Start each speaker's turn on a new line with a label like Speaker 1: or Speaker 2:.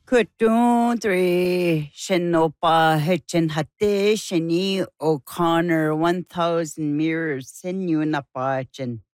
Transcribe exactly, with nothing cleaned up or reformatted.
Speaker 1: Kutun three Shinopa Hitchin Hate Shini O'Connor one thousand mirrors Sinu Napachin.